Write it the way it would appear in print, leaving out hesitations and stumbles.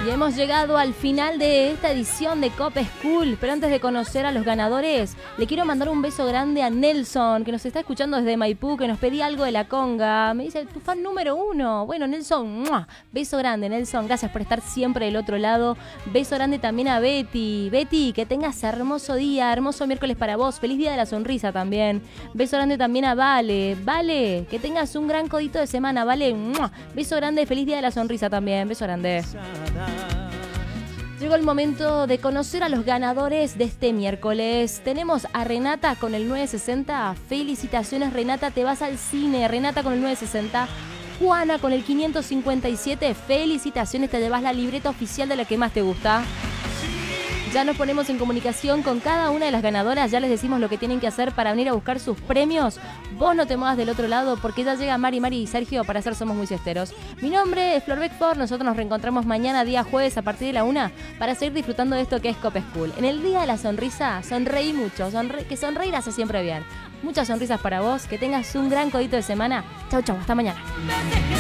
Y hemos llegado al final de esta edición de Cop School. Pero antes de conocer a los ganadores, le quiero mandar un beso grande a Nelson, que nos está escuchando desde Maipú, que nos pedía algo de la conga. Me dice, tu fan número 1. Bueno, Nelson, ¡mua! Beso grande, Nelson. Gracias por estar siempre del otro lado. Beso grande también a Betty. Betty, que tengas hermoso día, hermoso miércoles para vos. Feliz día de la sonrisa también. Beso grande también a Vale. Vale, que tengas un gran codito de semana. Vale, ¡mua! Beso grande, feliz día de la sonrisa también. Beso grande. Llegó el momento de conocer a los ganadores de este miércoles. Tenemos a Renata con el 960. Felicitaciones, Renata, te vas al cine. Renata con el 960. Juana con el 557. Felicitaciones, te llevas la libreta oficial de la que más te gusta. Ya nos ponemos en comunicación con cada una de las ganadoras. Ya les decimos lo que tienen que hacer para venir a buscar sus premios. Vos no te muevas del otro lado porque ya llega Mari y Sergio para hacer Somos Muy Siesteros. Mi nombre es Flor Beckford. Nosotros nos reencontramos mañana, día jueves, a partir de la 1 para seguir disfrutando de esto que es Cop School. En el día de la sonrisa, sonreí mucho. Que sonreír hace siempre bien. Muchas sonrisas para vos. Que tengas un gran codito de semana. Chau, chau. Hasta mañana.